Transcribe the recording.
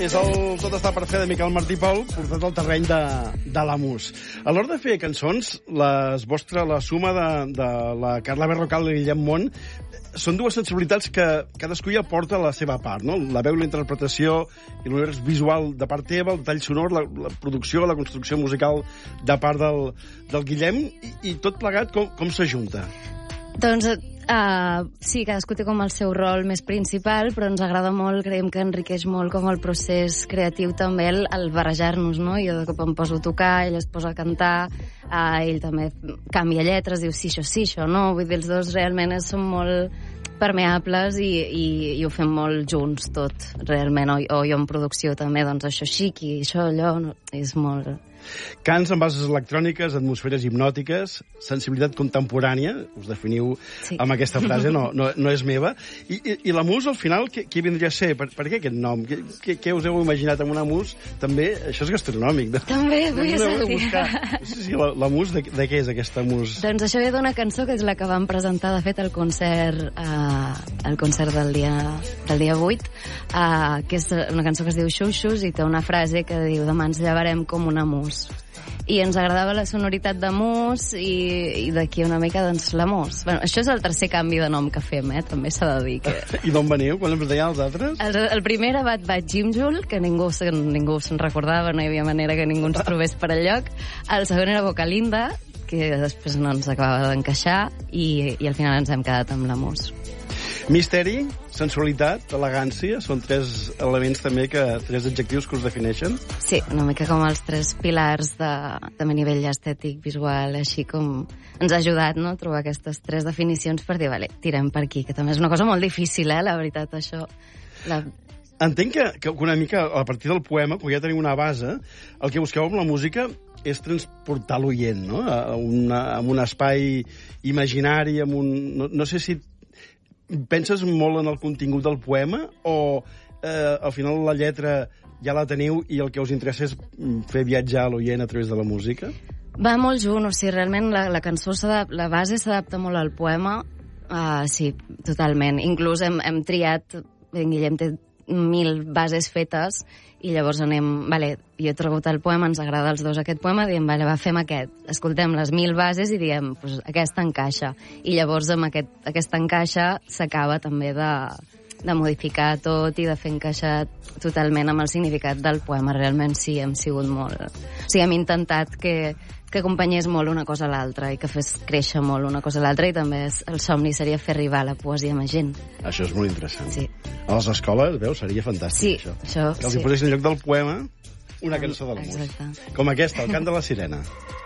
És el Tot està per fer de Miquel Martí i Pol, portat al terreny de la mus. A l'hora de fer cançons, la suma de la Carla Berrocal i Guillem Mont són dues sensibilitats que cadascú ja porta la seva part, no? La veu i la interpretació i l'univers visual de part teva, el tall sonor, la producció, la construcció musical de part del Guillem, i tot plegat com s'ajunta? Doncs sí, cadascú té com el seu rol més principal, però ens agrada molt, creiem que enriqueix molt com el procés creatiu també, el barrejar-nos, no? Jo de cop em poso a tocar, ell es posa a cantar, ell també canvia lletres, diu sí, això no, vull dir, els dos realment som molt permeables i ho fem molt junts tot, realment, o jo en producció també, doncs això xiqui, això allò, no? És molt... Cants amb bases electròniques, atmosferes hipnòtiques, sensibilitat contemporània, us definiu amb aquesta frase, no és meva, i la mus, al final, què vindria a ser? Per què aquest nom? Què us heu imaginat amb una mus? També, això és gastronòmic. També, vull sentir. Sí, la mus, de què és aquesta mus? Doncs això ve d'una cançó que és la que vam presentar, de fet, al concert del dia 8, que és una cançó que es diu Xuxus i té una frase que diu demà ens llevarem com una mus. I ens agradava la sonoritat de mus i d'aquí una mica, doncs, la mus. Bueno, això és el tercer canvi de nom que fem, també s'ha de dir. I d'on veniu? Quan ens deien els altres? El primer era Bat Jimjul, que ningú se'n recordava, no hi havia manera que ningú ens trobés per enlloc. El segon era Bocalinda, que després no ens acabava d'encaixar, i al final ens hem quedat amb la mus. Misteri, sensualitat, elegància, són tres elements també, tres adjectius que us defineixen? Sí, una mica com els tres pilars de nivell estètic, visual, així com ens ha ajudat, no?, a trobar aquestes tres definicions per dir, vale, tirem per aquí, que també és una cosa molt difícil, la veritat, això. Entenc que una mica, a partir del poema, quan ja teniu una base, el que busqueu amb la música és transportar l'oient, no?, a un espai imaginari, no sé si penses molt en el contingut del poema o al final la lletra ja la teniu i el que us interessa és fer viatjar l'oient a través de la música? Va molt junt, o sigui, realment la cançó, la base s'adapta molt al poema, sí, totalment. Inclús hem triat, en Guillem té 1000 bases fetes i llavors vale, jo he trobat el poema, ens agrada als dos aquest poema, diem, vale, fem aquest. Escoltem les 1000 bases i diem, pues, aquesta encaixa. I llavors amb aquesta encaixa s'acaba també de modificar tot i de fer encaixar totalment amb el significat del poema. Realment sí, hem sigut molt... O sigui, hem intentat que acompanyés molt una cosa a l'altra i que fes créixer molt una cosa a l'altra, i també el somni seria fer arribar la poesia a més gent. Això és molt interessant. Sí. A les escoles, veus, seria fantàstic, això. Que els hi posessin en lloc del poema una cançó de la música. Com aquesta, el cant de la sirena.